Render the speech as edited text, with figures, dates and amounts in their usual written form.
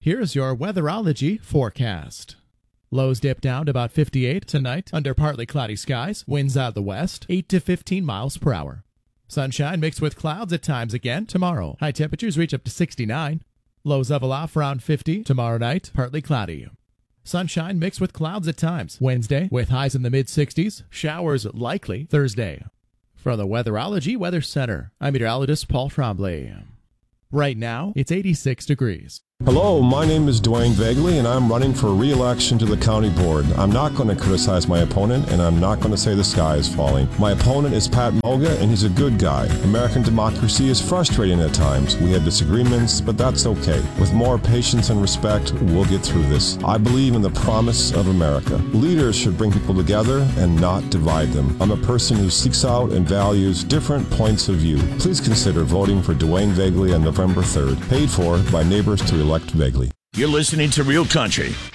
Here's your weatherology forecast. Lows dip down to about 58 tonight under partly cloudy skies. Winds out of the west, 8 to 15 miles per hour. Sunshine mixed with clouds at times again tomorrow. High temperatures reach up to 69. Lows level off around 50 tomorrow night, partly cloudy. Sunshine mixed with clouds at times Wednesday with highs in the mid-60s. Showers likely Thursday. From the Weatherology Weather Center, I'm meteorologist Paul Trombley. Right now, it's 86 degrees. Hello, my name is Dwayne Vagley, and I'm running for re-election to the county board. I'm not going to criticize my opponent, and I'm not going to say the sky is falling. My opponent is Pat Moga, and he's a good guy. American democracy is frustrating at times. We have disagreements, but that's okay. With more patience and respect, we'll get through this. I believe in the promise of America. Leaders should bring people together and not divide them. I'm a person who seeks out and values different points of view. Please consider voting for Dwayne Vagley on November 3rd. Paid for by Neighbors to Elect Vagley. You're listening to Real Country